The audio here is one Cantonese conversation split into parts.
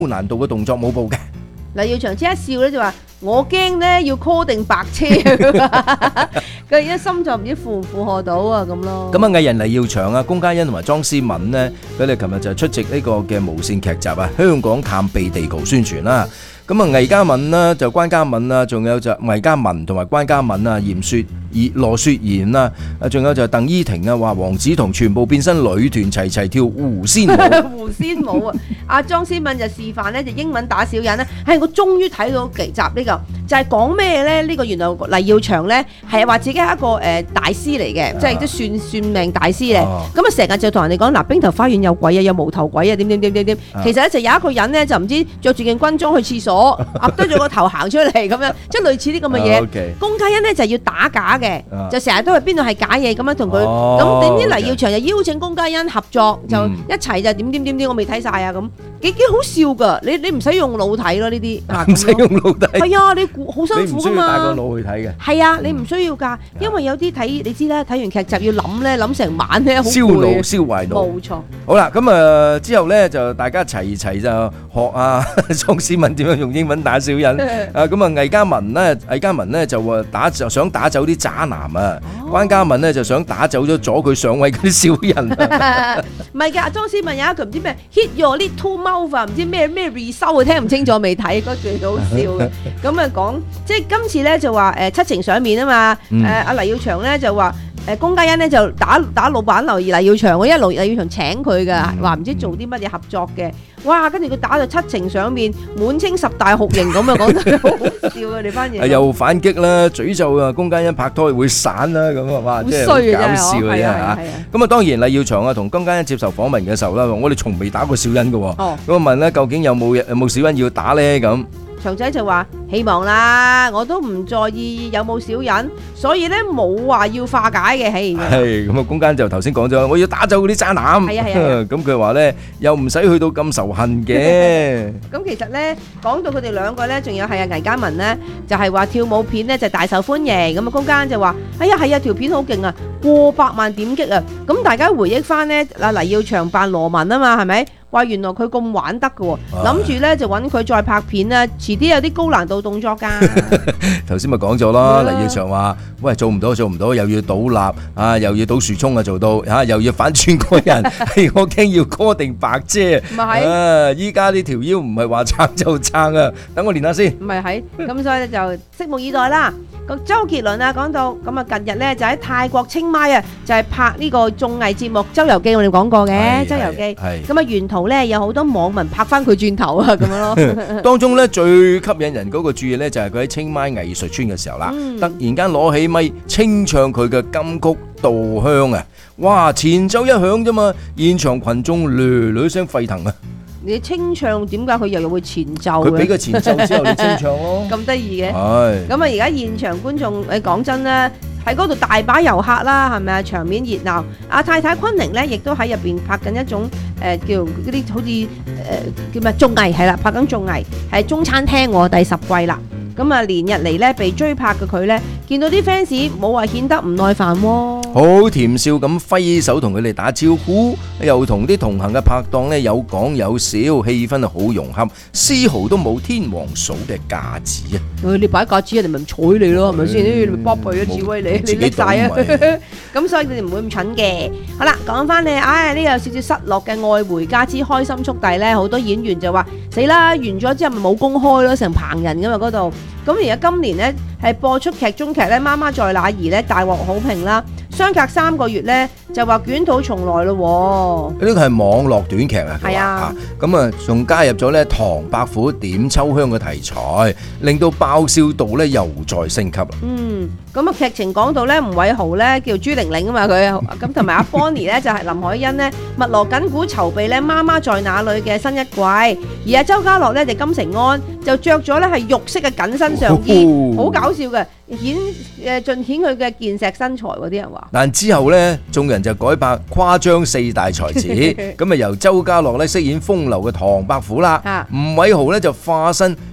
難度嘅動作舞步嘅。 黎耀祥即刻笑咧就話：我驚咧要 call 定白車，佢而家心臟唔知負唔負荷到啊咁咯。 咁啊，藝人黎耀祥啊、龔嘉欣同埋莊思敏呢，佢哋琴日就出席呢個嘅無線劇集啊《香港探秘地球》宣傳啦。咁啊，魏嘉敏啦，就關嘉敏啊，仲有就魏嘉文同埋關嘉敏啊，羅雪賢啊，仲有就鄧依婷啊，話黃子彤全部變身女團齊跳狐仙舞。 狐仙舞啊！阿莊思敏就示範咧，就英文打小人咧。我終於睇到幾集呢個，就係講咩咧？呢個原來黎耀祥咧係話自己係一個大師嚟嘅，即係都算命大師咧。咁啊，成日就同人哋講嗱，冰頭花園有鬼啊，有無頭鬼啊，點。其實咧就有一個人咧就唔知着住件軍裝去廁所，揼低咗個頭行出嚟咁樣，即係類似啲咁嘅嘢。龔嘉欣咧就要打假嘅，就成日都係邊度係假嘢咁樣同佢。咁點知黎耀祥就邀請龔嘉欣合作，就一齊就點，我未睇晒啊咁，幾好笑㗎。你唔使用腦睇咯呢啲， 唔使用腦睇。 係啊，你好辛苦㗎嘛。你唔需要帶個腦去睇嘅。 係啊，你唔需要㗎，因為有啲睇你知啦，睇完劇集要諗咧，諗成晚咧，好攰。 燒腦燒壞腦。冇錯。好啦，咁啊之後咧就大家齊就學啊莊思敏點樣用英文打小人啊。咁啊魏嘉文咧就想打走啲渣男啊。關嘉敏咧就想打走咗阻佢上位嗰啲小人。 唔係㗎，莊思敏有一句唔知咩 hit your little mouth 啊，唔知咩 resolve 聽唔清楚未睇嗰句好笑嘅。咁啊講即係今次咧就話七情上面啊嘛。阿黎耀祥咧就話龔嘉欣咧就打老闆劉黎耀祥，因為黎耀祥請佢㗎，話唔知做啲乜嘢合作嘅。哇！跟住佢打到七情上面，滿清十大酷刑咁啊，講得好好笑啊！你班嘢又反擊啦，詛咒啊龔嘉欣拍拖會散啦咁啊，哇！真係好搞笑嘅啫嚇。咁啊，當然黎耀祥啊同龔嘉欣接受訪問嘅時候啦，我哋從未打過小人嘅喎。咁啊問咧，究竟有冇小人要打咧咁？ 祥仔就話希望啦，我都唔在意有冇小人，所以咧冇話要化解嘅。 係咁啊，龔嘉欣就頭先講咗，我要打走嗰啲渣男。係啊。咁佢話咧又唔使去到咁仇恨嘅。咁其實咧講到佢哋兩個咧，仲有係魏嘉文咧，就係話跳舞片咧就大受歡迎。咁啊，龔嘉欣就話：哎呀係啊，條片好勁啊，過百萬點擊啊！咁大家回憶翻咧，阿黎耀祥扮羅文啊嘛，係咪？話原來佢咁玩得嘅喎，諗住咧就揾佢再拍片啦，遲啲有啲高難度動作㗎。 頭先咪講咗啦，黎耀祥話：喂，做唔到，又要倒立啊，又要倒樹衝啊，做到嚇，又要反轉個人，我驚要哥定白啫。唔係啊，依家呢條腰唔係話撐就撐啊，等我練下先。 唔係喺咁，所以就拭目以待啦。個周杰倫啊講到咁啊，近日咧就喺泰國清邁啊，就係拍呢個綜藝節目《周遊記》，我哋講過嘅《周遊記》。咁啊，沿途咧有好多網民拍翻佢轉頭啊，咁樣咯。 當中咧最吸引人嗰個注意咧，就係佢喺清邁藝術村嘅時候啦，突然間攞起咪清唱佢嘅金曲《稻香》啊！哇，前奏一響啫嘛，現場群眾嘹聲沸騰啊！ 你清唱點解佢又會前奏嘅？ 佢俾個前奏之後你清唱咯， 咁得意嘅。 係。咁啊，而家現場觀眾，你講真啦，喺嗰度大把遊客啦，係咪啊？場面熱鬧。阿太太昆凌咧，亦都喺入邊拍緊一種叫嗰啲好似叫咩綜藝係啦，拍緊綜藝係中餐廳喎，第10季啦。咁啊，連日嚟咧被追拍嘅佢咧，見到啲 fans 冇話顯得唔耐煩喎， 好甜笑咁揮手同佢哋打招呼，又同啲同行嘅拍檔咧有講有笑，氣氛好融洽，絲毫都冇天王嫂嘅架子啊！ 你擺架子人哋咪唔睬你咯，係咪先？你咪卜佢啊，智威你叻晒啊！咁所以你哋唔會咁蠢嘅。好啦，講翻你，呢有少少失落嘅《愛回家之開心速遞》咧，好多演員就話死啦，完咗之後咪冇公開咯，成棚人噶嘛嗰度。咁而家今年咧係播出劇中劇咧，媽媽在哪兒咧大獲好評啦。相隔3個月咧就話捲土重來咯。 呢個係網絡短劇啊。 係啊。 咁啊，仲加入咗咧唐伯虎點秋香嘅題材，令到爆笑度咧又再升級啦。 咁啊劇情講到咧，吳偉豪咧叫朱玲玲啊嘛佢，咁同埋阿 Bonnie 咧就係林海欣咧，密鑼緊鼓籌備咧媽媽在哪裏嘅新一季，而阿周家樂咧就金城安就着咗咧係肉色嘅緊身上衣，好搞笑嘅，盡顯佢嘅健碩身材嗰啲人話。但之後咧，眾人就改拍誇張4大才子，咁啊由周家樂咧飾演風流嘅唐伯虎啦，吳偉豪咧就化身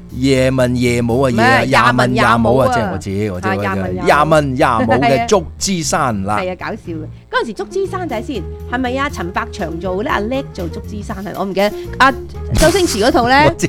夜文夜舞啊，夜啊，廿文廿舞啊，即係我知廿文廿舞嘅竹枝山啦。 係啊，搞笑嘅。嗰陣時竹枝山仔先係咪啊？陳百祥做咧，阿叻做竹枝山係，我唔記得。阿周星馳嗰套咧。